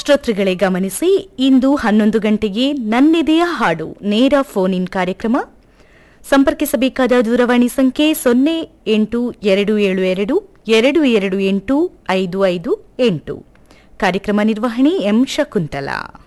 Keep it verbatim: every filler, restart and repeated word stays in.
ಶ್ರೋತೃಗಳೇ ಗಮನಿಸಿ, ಇಂದು ಹನ್ನೊಂದು ಗಂಟೆಗೆ ನನ್ನೆದೆಯ ಹಾಡು ನೇರ ಫೋನ್ ಇನ್ ಕಾರ್ಯಕ್ರಮ. ಸಂಪರ್ಕಿಸಬೇಕಾದ ದೂರವಾಣಿ ಸಂಖ್ಯೆ ಸೊನ್ನೆ ಎಂಟು ಎರಡು ಏಳು ಎರಡು ಎರಡು ಎರಡು ಎಂಟು ಐದು ಐದು ಎಂಟು. ಕಾರ್ಯಕ್ರಮ ನಿರ್ವಹಣೆ ಎಂ ಶಕುಂತಲಾ.